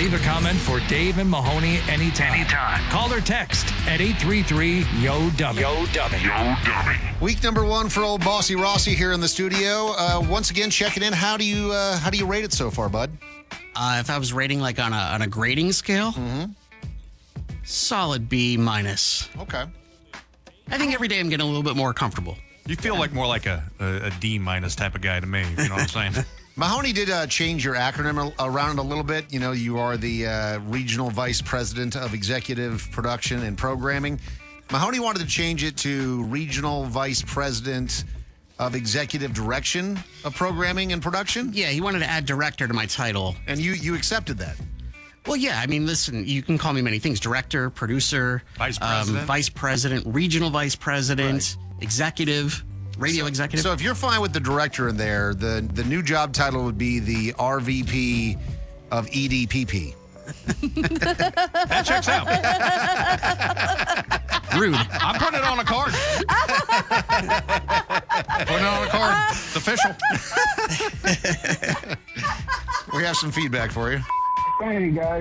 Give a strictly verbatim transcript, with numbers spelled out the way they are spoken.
leave a comment for Dave and Mahoney anytime. Anytime. Call or text at eight three three, Y O Dummy. Yo Dummy. Yo Dummy. Week number one for old Bossy Rossi here in the studio. Uh, once again, checking in. How do you uh, how do you rate it so far, bud? Uh, if I was rating like on a on a grading scale, mm-hmm. solid B minus. Okay. I think every day I'm getting a little bit more comfortable. You feel yeah. like more like a, a, a D minus type of guy to me. You know what I'm saying? Mahoney did uh, change your acronym around a little bit. You know, you are the uh, Regional Vice President of Executive Production and Programming. Mahoney wanted to change it to Regional Vice President of Executive Direction of Programming and Production. Yeah, he wanted to add director to my title. And you you accepted that. Well, yeah, I mean, listen, you can call me many things. Director, producer, Vice President, um, Vice President, Regional Vice President, right. Executive, Radio so, Executive. So if you're fine with the director in there, the, the new job title would be the R V P of E D P P. That checks out. Rude. I'm putting it on a card. Putting it on a card. It's official. We have some feedback for you. Hey, guys.